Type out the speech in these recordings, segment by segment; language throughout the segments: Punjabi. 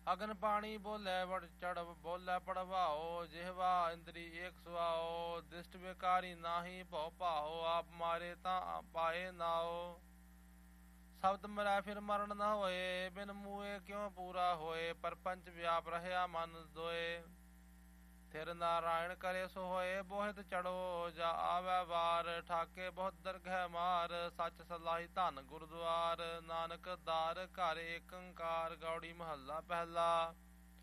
ਅਗਨ ਪਾਣੀ ਬੋਲੇ ਵੜ ਚੜ ਬੋਲੇ ਪੜਵਾਓ। ਜਿਹਵਾ ਇੰਦਰੀ ਏਕ ਸੁਆਓ। ਦਿਸ਼ਟ ਬੇਕਾਰੀ ਨਾਹੀ ਭਉ ਭਾਓ। ਆਪ ਮਾਰੇ ਤਾਂ ਪਾਏ ਨਾਓ। ਸ਼ਬਦ ਮਰੈ ਫਿਰ ਮਰਨ ਨ ਹੋਏ। ਬਿਨ ਮੂਏ ਕਿਉ ਪੂਰਾ ਹੋਏ। ਪਰਪੰਚ ਵਿਆਪ ਰਹਿਆ ਮਨ ਦੋਏ। ਥਿਰ ਨਾਰਾਇਣ ਕਰੇ ਸੋ ਹੋਏ। ਬੋਹਿਤ ਚੜੋ ਜਾ ਆਵੈ ਵਾਰ। ਠਾਕੇ ਬਹੁਤ ਦਰਗਹਿ ਮਾਰ। ਸੱਚ ਸਲਾਹੀ ਧਨ ਗੁਰਦੁਆਰ। ਨਾਨਕ ਦਾਰ ਘਰ ਏਕੰਕਾਰ। ਗੌੜੀ ਮਹੱਲਾ ਪਹਿਲਾ।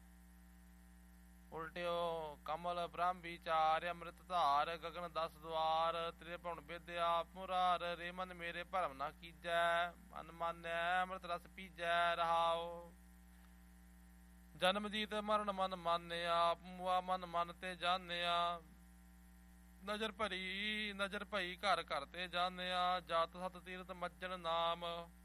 ਉਲਟਿਓ ਕਮਲ ਬ੍ਰਹਮ ਵਿਚਾਰ। ਅੰਮ੍ਰਿਤ ਧਾਰ ਗਗਨ 10 ਦੁਆਰ। ਤ੍ਰਿਭੁਵਨ ਵਿਦਿਆ ਮੁਰਾਰ। ਰੇ ਮਨ ਮੇਰੇ ਭਰਮ ਨਾ ਕੀਜੈ। ਮਨ ਮਾਨੈ ਅੰਮ੍ਰਿਤ ਰਸ ਪੀਜੈ। ਰਹਾਉ ਜਨਮ ਜੀਤ ਮਰਨ ਮਨ ਮਾਨਿਆ। ਆਪ ਮੁਆ ਮਨ ਮਨ ਤੇ ਜਾਣਿਆ। ਨਜ਼ਰ ਭਈ ਘਰ ਘਰ ਤੇ ਜਾਣਿਆ। ਜਾਤ ਸਤ ਤੀਰਥ ਮੱਜਣ ਨਾਮ।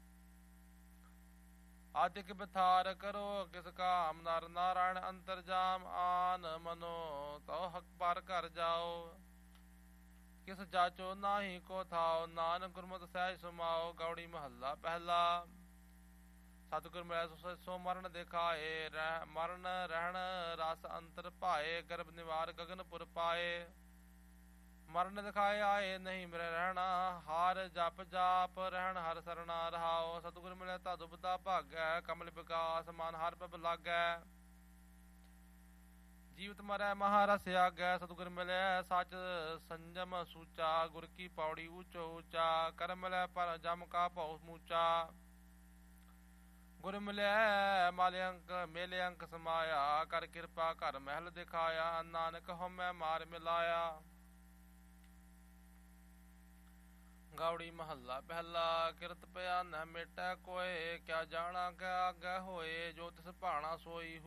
ਅਜਿਕ ਬਿਥਾਰ ਕਰੋ ਕਿਸ ਕਾਮ। ਨਰ ਨਾਰਾਇਣ ਅੰਤਰਜਾਮ। ਆਨ ਮਨੋ ਤਉ ਹਕ ਪਰ ਘਰ ਜਾਓ। ਕਿਸ ਜਾਚੋ ਨਾਹੀ ਕੋ ਥਾਓ। ਨਾਨਕ ਗੁਰਮਤਿ ਸਹਿਜ ਸੁਮਾਓ। ਗੌੜੀ ਮਹੱਲਾ ਪਹਿਲਾ। ਸਤਿਗੁਰ ਮਿਲੈ ਸੋ ਮਰਨ ਦਿਖਾਏ। ਮਰਨ ਰਹਿਣ ਰਸ ਅੰਤਰ ਭਾਏ। ਗਰਭ ਨਿਵਾਰ ਗਗਨਪੁਰ ਪਾਏ। ਮਰਨ ਦਿਖਾਏ ਆਏ ਨਹੀਂ ਮਿਲ ਰਹਿਣਾ। ਹਾਰ ਜਪ ਜਾਪ ਰਹਿਣ ਹਰ ਸਰਣਾ। ਰਹਾਓ ਸਤਿਗੁਰ ਮਿਲੈ ਤਾ ਦੁਬਦਾ ਭਾਗੈ। ਕਮਲ ਵਿਕਾਸ ਮਨ ਹਰ ਪ੍ਰਭ ਲਾਗੈ। ਜੀਵਤ ਮਰੈ ਮਹਾਰਸ ਆਗੈ। ਸਤਿਗੁਰ ਮਿਲਿਆ ਸੱਚ ਸੰਜਮ ਸੂਚਾ। ਗੁਰ ਕੀ ਪੌੜੀ ਊਚੋ ਊਚਾ। ਕਰਮ ਮਿਲੈ ਪਰ ਜਮ ਕਾ ਭਉ ਸਮੂਚਾ। ਗੁਰ ਮਿਲਿਆ ਮੇਲੇ ਅੰਕ ਸਮਾਇਆ। ਕਰ ਕਿਰਪਾ ਘਰ ਮਹਿਲ ਦਿਖਾਇਆ। ਨਾਨਕ ਹਉਮੈ ਮਾਰ ਮਿਲਾਇਆ। ਗੌੜੀ ਮਹੱਲਾ ਪਹਿਲਾ। ਕਿਰਤ ਪਿਆ ਨ ਮੇਟੈ ਕੋਇ। ਕਿਆ ਜਾਣਾ ਕਿਆ ਆਗੈ ਹੋਏ। ਜੋ ਤਿਸ ਭਾਣਾ ਸੋਈ